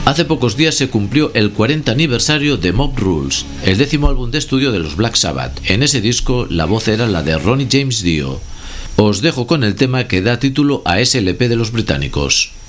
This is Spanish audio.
Hace pocos días se cumplió el 40 aniversario de Mob Rules, el 10º álbum de estudio de los Black Sabbath. En ese disco la voz era la de Ronnie James Dio. Os dejo con el tema que da título a ese LP de los británicos.